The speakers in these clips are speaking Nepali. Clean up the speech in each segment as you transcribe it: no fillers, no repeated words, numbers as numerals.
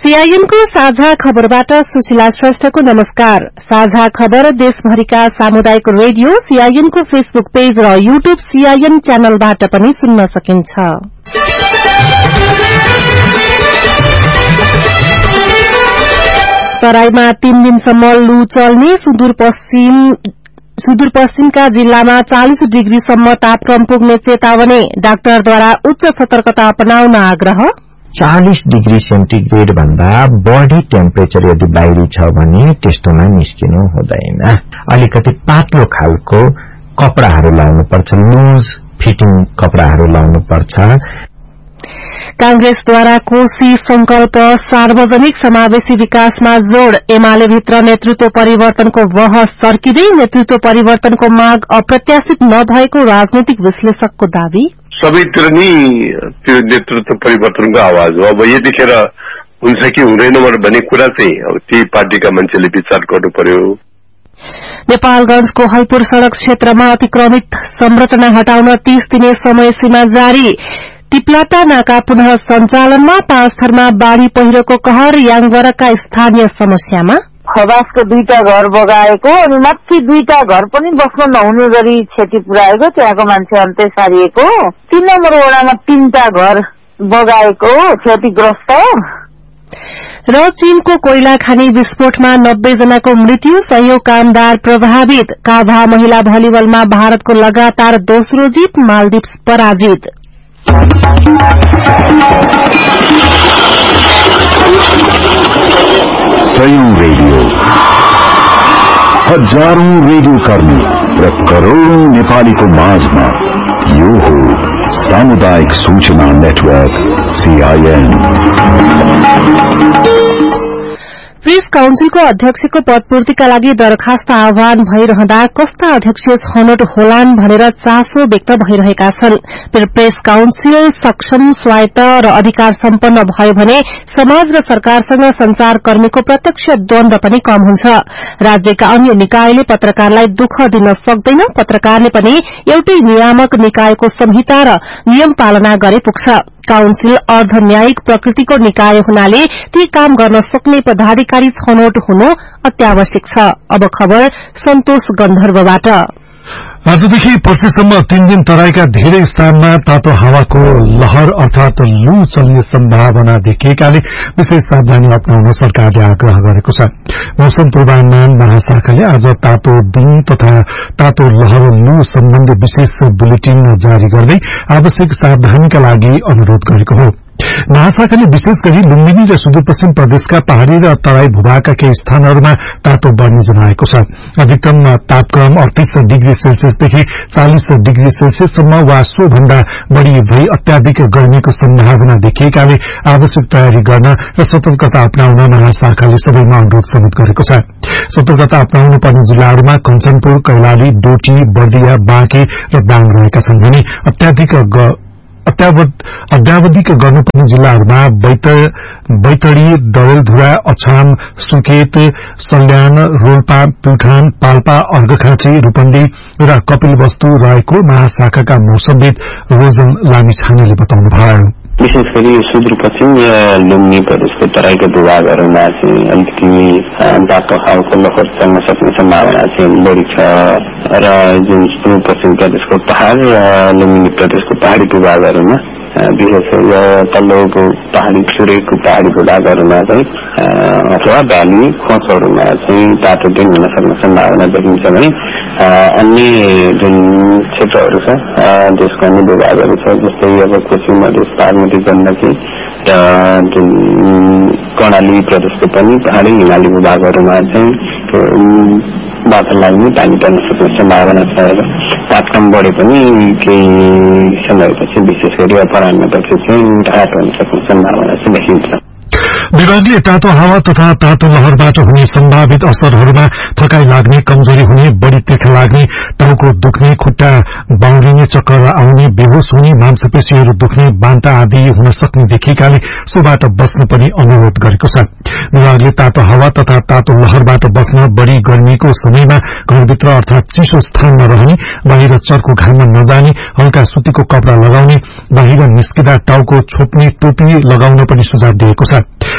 सीआईएनको साझा खबरबाट सुशीला श्रेष्ठको नमस्कार। साझा खबर देशभरिका सामुदायिक रेडियो सीआईएनको फेसबुक पेज र यूट्यूब सीआईएन च्यानलबाट पनि सुन्न सकिन्छ। तराईमा 3 दिनसम्म लू चल्ने, सुदूरपश्चिमका जिल्लामा 40 डिग्रीसम्म तापक्रम पुग्ने चेतावनी, डाक्टरद्वारा उच्च सतर्कता अपनाउन आग्रह। 40 डिग्री सेन्टिग्रेड भन्दा बढी टेम्परेचर यदि बाहिरी छ भने त्यस्तोमा निस्किनु हुँदैन। अलिकति पातलो खालको कपडाहरू लाउनुपर्छ, लुज फिटिङ कपडाहरू लाउनुपर्छ। कांग्रेसद्वारा कोशी संकल्प सार्वजनिक समावेशी विकासमा जोड़, एमाले भित्र नेतृत्व परिवर्तनको बहस चर्किँदै, नेतृत्व परिवर्तनको माग अप्रत्याशित नभएको राजनैतिक विश्लेषकको दावी। सबैतिर नि त्यो नेतृत्व परिवर्तनको आवाज हो। अब यतिखेर हुन्छ कि हुँदैन भन्ने कुरा चाहिँ अब ती पार्टीका मान्छेले विचार गर्नु पर्यो। नेपालगंजको हलपुर सड़क क्षेत्रमा अतिक्रमित संरचना हटाउन 30 दिने समय सीमा जारी, टिप्लाटा नाका पुनः सञ्चालनमा, 5 थरमा बाढ़ी पहिरोको कहर, याङवरका स्थानीय समस्यामा। खवासको 2टा घर बगाएको अनि माथि 2टा घर पनि बस्न नहुने गरी क्षति पुर्याएको, त्यहाँको मान्छे अन्त्य सारिएको। 3 नम्बर वडामा 3टा घर बगाएको, क्षतिग्रस्त। र चीनको कोइला खानी विस्फोटमा 90 जनाको मृत्यु, 100 कामदार प्रभावित। काभा महिला भलिबलमा भारतको लगातार दोस्रो जीत, मालदिप्स पराजित। सयौं रेडियो, हजारौं रेडियो कर्मी र करोड़ौं नेपालीको माझमा यो हो सामुदायिक सूचना नेटवर्क सीआईएन। प्रेस काउन्सिलको अध्यक्षको पदपूर्तिका लागि दरखास्त आह्वान भइरहँदा कस्ता अध्यक्ष छनौट होलान् भनेर चासो व्यक्त भइरहेका छन्। प्रेस काउन्सिल सक्षम, स्वायत्त र अधिकार सम्पन्न भयो भने समाज र सरकारसँग संचारकर्मीको प्रत्यक्ष द्वन्द्व पनि कम हुन्छ। राज्यका अन्य निकायले पत्रकारलाई दुःख दिन सक्दैन, पत्रकारले पनि एउटै नियामक निकायको संहिता र नियम पालना गरे पुग्छ। काउन्सिल अर्धन्यायिक प्रकृतिको निकाय हुनाले ती काम गर्न सक्ने पदाधिकारी छनौट हुनु अत्यावश्यक छ। अब खबर सन्तोष गन्धर्वबाट। आजदेखि पर्सिसम्म 3 दिन तराईका धेरै स्थानमा तातो हावाको लहर अर्थात लू चल्ने सम्भावना देखिएकाले विशेष सावधानी अपनाउन सरकारले आग्रह गरेको छ। मौसम पूर्वानुमान महाशाखाले आज तातो दिन तथा तातो लहर लू सम्बन्धी विशेष बुलेटिन जारी गर्दै आवश्यक सावधानीका लागि अनुरोध गरेको हो। महाशाखाले विशेष गरी लुम्बिनी र सुदूरपश्चिम प्रदेशका पहाड़ी र तराई भूभागका केही स्थानहरूमा तातो बढ़ने जनाएको छ। अधिकतम तापक्रम 38 डिग्री सेल्सियसदेखि 40 डिग्री सेल्सियससम्म वा सो भन्दा बढ़ी भई अत्याधिक गर्मीको सम्भावना देखिएकाले आवश्यक तयारी गर्न र सतर्कता अपनाउन महाशाखाले सबैमा अनुरोध समेत गरेको छ। सतर्कता अपनाउनु पर्ने जिल्लाहरूमा कञ्चनपुर, कैलाली, डोटी, बर्दिया, बाँके र दाङ रहेका छन् भने अद्यावधिक गर्नुपर्ने जिल्लाहरूमा बैतडी, डडेलधुरा, अछाम, सुकेत, सल्यान, रोल्पा, प्युठान, पाल्पा, अर्घखाँची, रूपन्दी र कपिलवस्तु रहेको महाशाखाका मौसमविद रोजन लामिछानेले बताउनुभयो। विशेष गरी सुदूरपश्चिम र लुम्बिनी प्रदेशको तराईका भूभागहरूमा चाहिँ अलिकति तातो हावाको लहर चल्न सक्ने सम्भावना चाहिँ बढी छ र जुन सुदूरपश्चिम प्रदेशको पहाड़ र लुम्बिनी प्रदेशको पहाड़ी भूभागहरूमा विशेष गरी तल्लो पहाड़ी छुरेको पहाड़ी भूभागहरूमा चाहिँ अथवा भ्याली खोजहरूमा चाहिँ तातो दिन हुन सक्ने सम्भावना देखिन्छ भने अन्य जुन क्षेत्रहरू छ देशका अन्य भूभागहरू छ जस्तै अब कोशी मधेस बागमती गण्डकी र जुन कर्णाली प्रदेशको पनि पहाड़ी हिमाली भूभागहरूमा चाहिँ बाटो लाग्ने पानी पर्न सक्ने सम्भावना छ र तापक्रम बढे पनि केही समयपछि विशेष गरी अपराह्नपछि चाहिँ राहत हुन सक्ने सम्भावना चाहिँ देखिन्छ। विभागले तातो हावा तथा तातो लहरबाट हुने सम्भावित असरहरूमा थकाई लाग्ने, कमजोरी हुने, बढ़ी तिर्खा लाग्ने, टाउको दुख्ने, खुट्टा बाउलिने, चक्कर आउने, बेहोस हुने, मांसपेशीहरू दुख्ने, बान्ता आदि हुन सक्ने देखिएकाले सोबाट बस्न पनि अनुरोध गरेको छ। विभागले तातो हावा तथा तातो लहरबाट बस्न, बढ़ी गर्मीको समयमा घरभित्र अर्थात चिसो स्थानमा रहने, बाहिर चर्को घाममा नजाने, हल्का सुतीको कपड़ा लगाउने, बाहिर निस्किँदा टाउको छोप्ने टोपी लगाउन पनि सुझाव दिएको छ।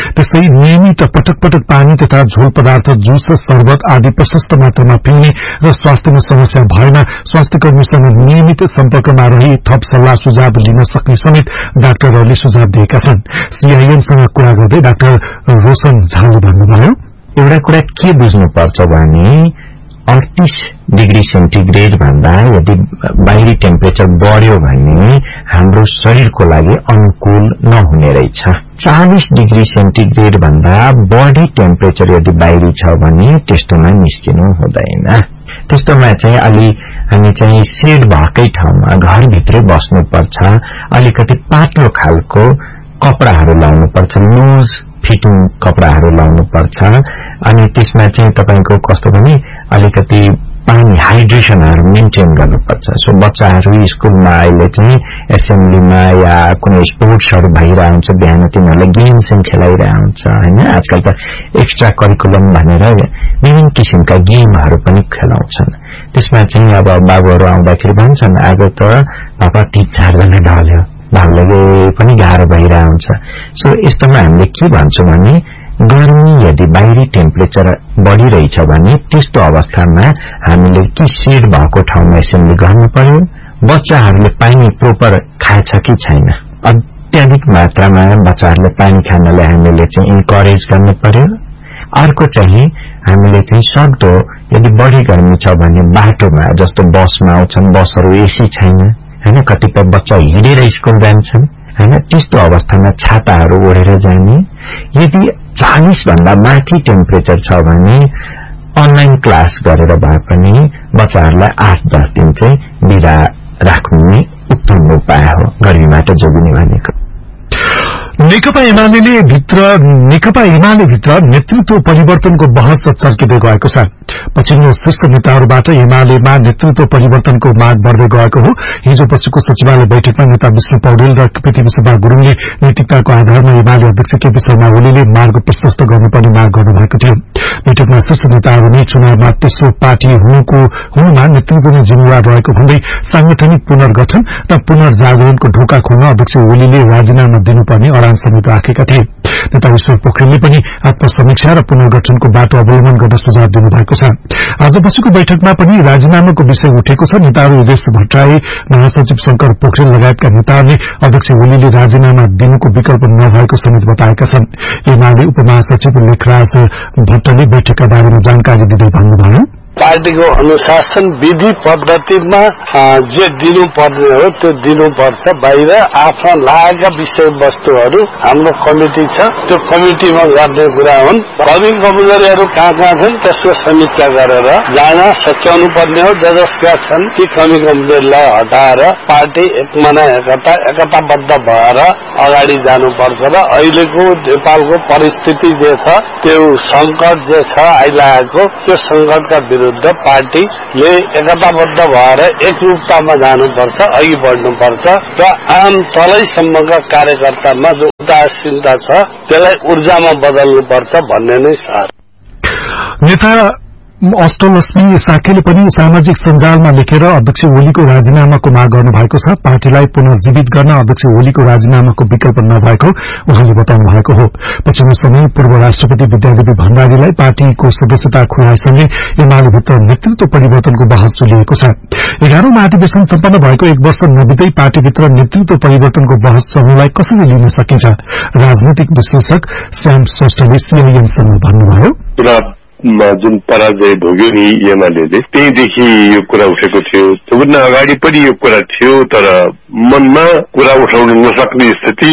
त्यस्तै नियमित पटक पटक पानी तथा झोल पदार्थ जुस र शरबत आदि प्रशस्त मात्रामा पिउने र स्वास्थ्यमा समस्या भएमा स्वास्थ्यकर्मीसँग नियमित सम्पर्कमा रही थप सल्लाह सुझाव लिन सक्ने समेत डाक्टरहरूले सुझाव दिएका छन्। सीआईएमसँग कुरा गर्दै डाक्टर रोशन झाले भन्नुभयो, एउटा कुरा के बुझ्नुपर्छ भने 38 डिग्री सेन्टिग्रेड भन्दा यदि बाहिरी टेम्परेचर बढ्यो भने हाम्रो शरीरको लागि अनुकूल नहुने रहेछ। 40 डिग्री सेन्टिग्रेड भन्दा बढी टेम्परेचर यदि बाहिरी छ भने त्यस्तोमा निस्किनु हुँदैन। त्यस्तोमा चाहिँ हामी चाहिँ सेड भएकै ठाउँमा घरभित्रै बस्नुपर्छ। अलिकति पातलो खालको कपडाहरू लाउनुपर्छ, लुज फिटिङ कपडाहरू लाउनुपर्छ। अनि त्यसमा चाहिँ तपाईको कस्तो भने अलिकति पानी हाइड्रेसनहरू मेन्टेन गर्नुपर्छ। सो बच्चाहरू स्कुलमा अहिले चाहिँ एसेम्ब्लीमा या कुनै स्पोर्ट्सहरू भइरहेको हुन्छ, बिहान तिनीहरूले गेम्सहरू खेलाइरहेको हुन्छ हैन। आजकल त एक्स्ट्रा करिकुलम भनेर विभिन्न किसिमका गेमहरू पनि खेलाउँछन्। त्यसमा चाहिँ अब बाबुहरू आउँदाखेरि भन्छन् आज त पापा टिप झार्दैन ढल्यो, भाउले पनि गाह्रो भइरहेको हुन्छ। सो यस्तोमा हामीले के भन्छौँ भने गर्मी यदि बाहिरी टेम्परेचर बढ़िरहेछ भने त्यस्तो अवस्थामा हामीले कि सेड भएको ठाउँमा एसेम्ब्ली गर्नु पर्यो। बच्चाहरूले पानी प्रोपर खान्छ कि छैन, अत्याधिक मात्रामा बच्चाहरूले पानी खानलाई हामीले चाहिँ इन्करेज गर्नु पर्यो। अर्को चाहिँ हामीले चाहिँ सक्दो यदि बढी गर्मी छ भने बाटोमा जस्तो बसमा आउँछन्, बसहरू एसी छैन हैन, कतिपय बच्चा हिँडेर स्कुल जान्छन् हैन, त्यस्तो अवस्थामा छाताहरू ओढेर जाने। यदि 40 भन्दा माथि टेम्परेचर छ भने अनलाइन क्लास गरेर भए पनि बच्चाहरूलाई 8-10 दिन चाहिँ बिदा राख्नु उत्तम उपाय हो गर्मीबाट जोगिने भनेको। नेकपा एमाले भित्र नेतृत्व परिवर्तनको बहस चर्किँदै गएको छ। पछिल्लो शीर्ष नेताहरूबाट एमालेमा नेतृत्व परिवर्तनको माग बढ्दै गएको हो। हिजो पछिको सचिवालय बैठकमा नेता विष्णु पौडेल र पृथ्वीशर्मा गुरुङले नैतिकताको आधारमा एमाले अध्यक्ष केपी शर्मा ओलीले मार्ग प्रशस्त गर्नुपर्ने माग गर्नुभएको थियो। बैठकमा शीर्ष नेताहरू नै चुनावमा तेस्रो पार्टी हुनुमा नेतृत्व नै जिम्मेवार रहेको भन्दै सांगठनिक पुनर्गठन र पुनर्जागरणको ढोका खोल्न अध्यक्ष ओलीले राजीनामा दिनुपर्ने अडान समेत राखेका थिए। नेता ईश्वर पोखरेलले पनि आत्मसमीक्षा र पुनर्गठनको बाटो अवलम्बन गर्न सुझाव दिनुभएको छ। आज बसेको बैठकमा पनि राजीनामाको विषय उठेको छ। नेताहरू योगेश भट्टराई, महासचिव शंकर पोखरेल लगायतका नेताहरूले अध्यक्ष ओलीले राजीनामा दिनुको विकल्प नभएको समेत बताएका छन्। एमाले उपमहासचिव लेखराज भट्टले बैठकका बारेमा जानकारी दिँदै भन्नुभयो, पार्टीको अनुशासन विधि पद्धतिमा जे दिनुपर्ने हो त्यो दिनुपर्छ। बाहिर आफ्ना लागेका विषयवस्तुहरू हाम्रो कमिटी छ, त्यो कमिटीमा गर्ने कुरा हुन्। कमी कमजोरीहरू कहाँ छन् त्यसको समीक्षा गरेर जान सच्याउनु पर्ने हो। जसका छन् ती कमी कमजोरीलाई हटाएर पार्टी एकताबद्ध भएर अगाडि जानुपर्छ। र अहिलेको नेपालको परिस्थिति जे छ, त्यो संकट जे छ आइलागेको, त्यो संकटका विरुद्ध पार्टीले एकताबद्ध भएर एकरूपतामा जानुपर्छ, अघि बढ्नुपर्छ। र आम तलैसम्मका कार्यकर्तामा जो उदासीनता छ त्यसलाई ऊर्जामा बदल्नुपर्छ भन्ने नै सार। नेता अष्टलक्ष्मी साकेले पनि सामाजिक सञ्जालमा लेखेर अध्यक्ष ओलीको राजीनामाको माग गर्नु भएको छ। पार्टीलाई पुनर्जीवित गर्न अध्यक्ष ओलीको राजीनामाको विकल्प नभएको उहाँले बताउनु भएको हो। पछिल्लो समय पूर्व राष्ट्रपति विद्यादेवी भण्डारीलाई पार्टीको सदस्यता खुवाएसँगै एमालेभित्र नेतृत्व परिवर्तनको बहस चलिएको छ। 11औं महाधिवेशन सम्पन्न भएको 1 वर्ष नबित्दै पार्टीभित्र नेतृत्व परिवर्तनको बहस चल्नुलाई कसरी लिन सकिन्छ, राजनैतिक विश्लेषक श्याम श्रेष्ठले सीआईएमसँग भन्नुभयो, जुन पराजय भोग्यो नि एमाले त्यहीदेखि यो कुरा उठेको थियो। त्योभन्दा अगाडि पनि यो कुरा थियो, तर मनमा कुरा उठाउन नसक्ने स्थिति,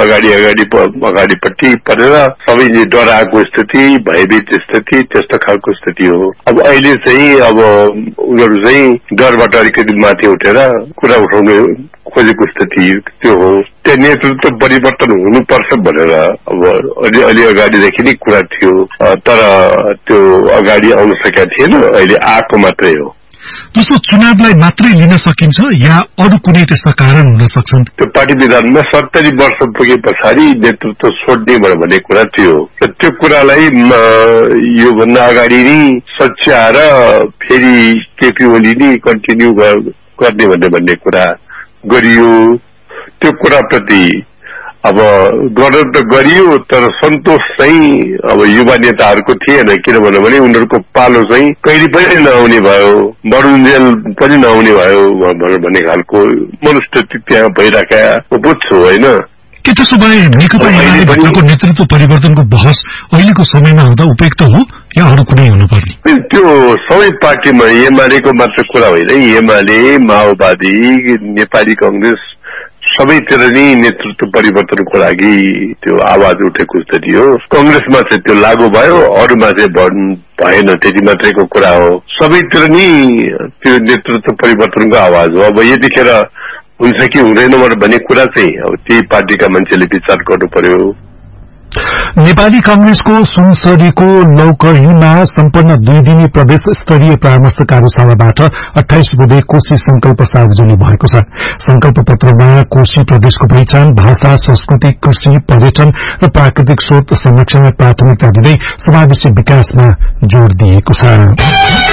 अगाडिपट्टि परेर सबैले डराएको स्थिति, भयभीत स्थिति, त्यस्तो खालको स्थिति हो। अब अहिले चाहिँ अब उनीहरू चाहिँ डरबाट अलिकति माथि उठेर कुरा उठाउन खोजेको स्थिति त्यो हो। त्यो नेतृत्व परिवर्तन हुनुपर्छ भनेर अब अलि अगाडिदेखि नै कुरा थियो, तर त्यो अगाडि आउन सकेका थिएन, अहिले आएको मात्रै हो। त्यसो चुनावलाई मात्रै लिन सकिन्छ या अरू कुनै त्यस्ता कारण हुन सक्छन्? त्यो पार्टी विधानमा 70 वर्ष पुगे पछाडि नेतृत्व छोड्ने भन्ने कुरा थियो र त्यो कुरालाई यो भन्दा अगाडि नै सच्याएर फेरि केपी ओलीले कन्टिन्यू गर्ने भन्ने कुरा गरियो। त्यो कुराप्रति अब गर्न त गरियो तर सन्तोष चाहिँ अब युवा नेताहरूको थिएन, किनभने उनीहरूको पालो चाहिँ कहिले पनि नआउने भयो, बरुन्जेल पनि नआउने भयो भन्ने खालको मनोस्थिति त्यहाँ भइराखेको बुझ्छु होइन। के त्यसो भए नेकपा एमालेभित्रको नेतृत्व परिवर्तनको बहस अहिलेको समयमा हुँदा उपयुक्त हो या अरू कुनै हुनुपर्ने? त्यो सबै पार्टीमा एमालेको मात्र कुरा होइन, एमाले, माओवादी, नेपाली कांग्रेस सबैतिर नै नेतृत्व परिवर्तनको लागि त्यो आवाज उठेको स्थिति हो। कांग्रेसमा चाहिँ त्यो लागू भयो, अरूमा चाहिँ भएन, त्यति मात्रैको कुरा हो। सबैतिर नै त्यो नेतृत्व परिवर्तनको आवाज हो। अब यतिखेर हुन्छ कि हुँदैन भन्ने कुरा चाहिँ अब त्यही पार्टीका मान्छेले विचार गर्नु पर्यो। नेपाली कांग्रेसको सुनसरीको लौकहीमा सम्पन्न 2 दिने प्रदेश स्तरीय परामर्श कार्यशालाबाट 28 बुधे कोशी संकल्प सार्वजनिक भएको छ। संकल्प पत्रमा कोशी प्रदेशको पहिचान, भाषा, संस्कृति, कृषि, पर्यटन र प्राकृतिक स्रोत संरक्षणलाई प्राथमिकता दिँदै समावेशी विकासमा जोड़ दिएको छ।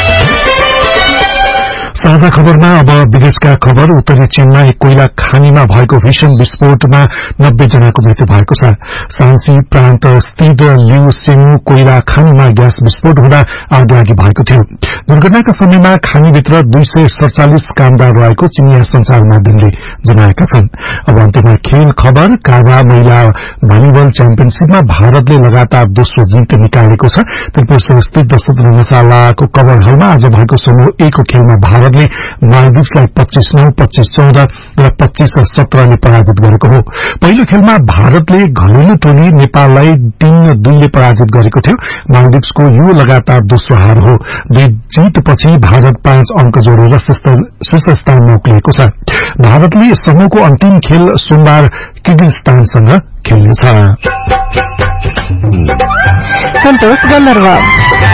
साझा खबरमा अब विदेशका खबर। उत्तरी चीनमा एक कोइला खानीमा भएको भीषण विस्फोटमा 90 जनाको मृत्यु भएको छ। सान्सी प्रान्त स्थित लिउसेङु कोइला खानीमा ग्यास विस्फोट हुँदा आगलागी भएको थियो। दुर्घटनाका समयमा खानीभित्र 247 कामदार रहेको चिनिया संचार माध्यमले जनाएका छन्। अब अन्त्यमा खेल खबर। काभा महिला भलिबल च्याम्पियनशीपमा भारतले लगातार दोस्रो जित निकालेको छ। त्रिपुरा स्थित दशरथ रंगशालाको कवर हलमा आज भएको समूह A को खेलमा भारतले मालदिप्सलाई 25-9, 25-14 र 25-17 ले पराजित गरेको हो। पहिलो खेलमा भारतले घरेलु टोली नेपाललाई 3-2 ले पराजित गरेको थियो। मालदिप्सको यो लगातार दोस्रो हार हो। 2 जितपछि भारत 5 अंक जोडेर शीर्ष स्थानमा उक्लिएको छ। भारतले समूहको अन्तिम खेल सोमबार किर्गिजस्तानसँग खेल्नेछ। सन्तोष गन्धर्व।